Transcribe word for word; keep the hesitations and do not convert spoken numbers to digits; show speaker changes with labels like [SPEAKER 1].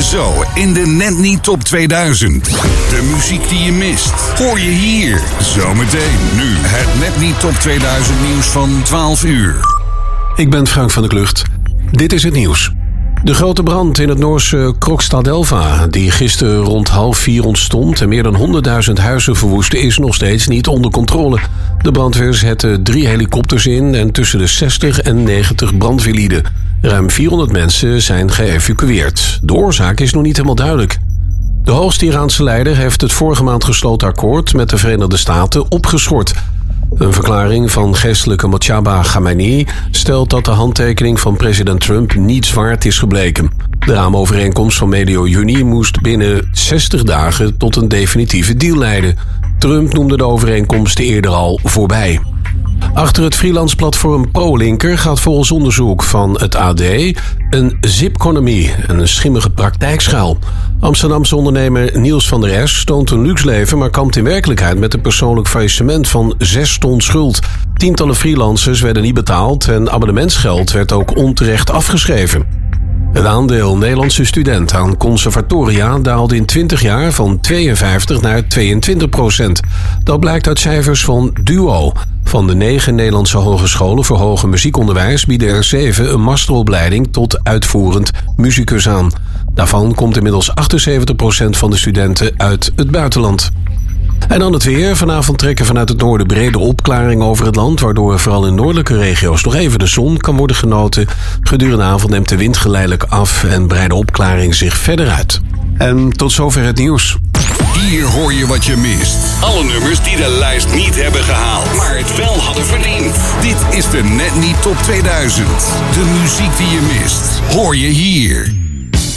[SPEAKER 1] Zo in de Net Niet Top tweeduizend. De muziek die je mist, hoor je hier. Zometeen nu het Net Niet Top tweeduizend nieuws van twaalf uur.
[SPEAKER 2] Ik ben Frank van der Klucht. Dit is het nieuws. De grote brand in het Noorse Krokstadelva, die gisteren rond half vier ontstond en meer dan honderdduizend huizen verwoestte, is nog steeds niet onder controle. De brandweer zette drie helikopters in en tussen de zestig en negentig brandweerlieden. Ruim vierhonderd mensen zijn geëvacueerd. De oorzaak is nog niet helemaal duidelijk. De hoogste Iraanse leider heeft het vorige maand gesloten akkoord met de Verenigde Staten opgeschort. Een verklaring van geestelijke Mojtaba Khamenei stelt dat de handtekening van president Trump niets waard is gebleken. De raamovereenkomst van medio juni moest binnen zestig dagen tot een definitieve deal leiden. Trump noemde de overeenkomsten eerder al voorbij. Achter het freelance-platform ProLinker gaat volgens onderzoek van het A D een zipconomie, een schimmige praktijkschaal. Amsterdamse ondernemer Niels van der Es toont een luxe leven, maar kampt in werkelijkheid met een persoonlijk faillissement van zes ton schuld. Tientallen freelancers werden niet betaald en abonnementsgeld werd ook onterecht afgeschreven. Het aandeel Nederlandse studenten aan conservatoria daalde in twintig jaar van tweeënvijftig naar tweeëntwintig procent. Dat blijkt uit cijfers van Duo. Van de negen Nederlandse hogescholen voor hoger muziekonderwijs bieden er zeven een masteropleiding tot uitvoerend muzikus aan. Daarvan komt inmiddels achtenzeventig procent van de studenten uit het buitenland. En dan het weer. Vanavond trekken vanuit het noorden brede opklaringen over het land, waardoor vooral in noordelijke regio's nog even de zon kan worden genoten. Gedurende de avond neemt de wind geleidelijk af en breidt de opklaring zich verder uit. En tot zover het nieuws.
[SPEAKER 1] Hier hoor je wat je mist. Alle nummers die de lijst niet hebben gehaald, maar het wel hadden verdiend. Dit is de Net Niet Top tweeduizend. De muziek die je mist, hoor je hier.